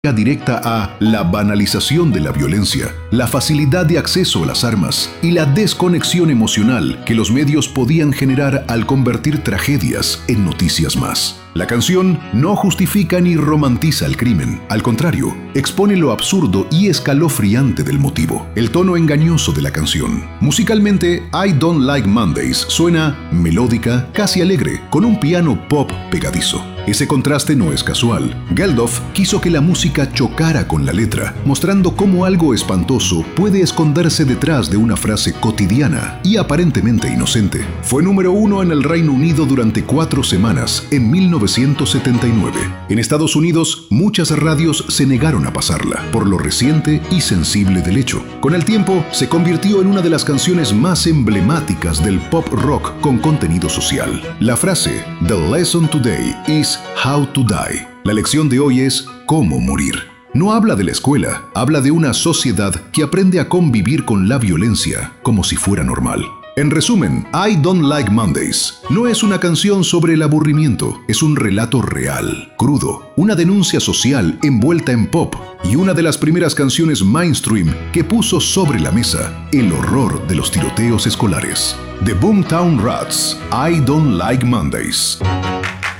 directa a la banalización de la violencia, la facilidad de acceso a las armas y la desconexión emocional que los medios podían generar al convertir tragedias en noticias más. La canción no justifica ni romantiza el crimen, al contrario, expone lo absurdo y escalofriante del motivo, el tono engañoso de la canción. Musicalmente, I Don't Like Mondays suena melódica, casi alegre, con un piano pop pegadizo. Ese contraste no es casual. Geldof quiso que la música chocara con la letra, mostrando cómo algo espantoso puede esconderse detrás de una frase cotidiana y aparentemente inocente. Fue número 1 en el Reino Unido durante 4 semanas, en 1979. En Estados Unidos, muchas radios se negaron a pasarla, por lo reciente y sensible del hecho. Con el tiempo, se convirtió en una de las canciones más emblemáticas del pop rock con contenido social. La frase "The lesson today is how to die". La lección de hoy es cómo morir. No habla de la escuela, habla de una sociedad que aprende a convivir con la violencia como si fuera normal. En resumen, I Don't Like Mondays no es una canción sobre el aburrimiento, es un relato real, crudo, una denuncia social envuelta en pop y una de las primeras canciones mainstream que puso sobre la mesa el horror de los tiroteos escolares. The Boomtown Rats, I Don't Like Mondays.